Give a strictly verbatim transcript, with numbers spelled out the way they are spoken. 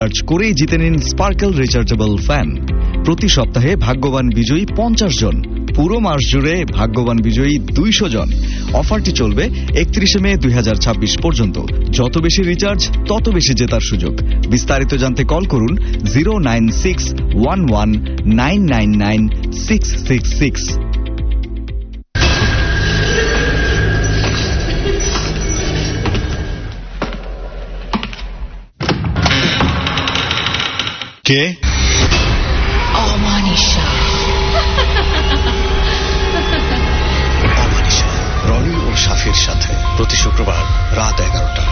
Recharge করেই জিতে নিন স্পার্কেল রিচার্জেবল ফ্যান। প্রতি সপ্তাহে ভাগ্যবান বিজয়ী পঞ্চাশ জন, পুরো মাস জুড়ে ভাগ্যবান বিজয়ী দুইশো জন। অফারটি চলবে একত্রিশে মে দুই হাজার ছাব্বিশ পর্যন্ত। যত বেশি রিচার্জ তত বেশি জেতার সুযোগ। বিস্তারিত জানতে কল করুন zero nine six one one nine nine nine six six six. কে? অমানিশা। অমানিশা রনি ও সাফির সাথে প্রতি শুক্রবার রাত এগারোটা।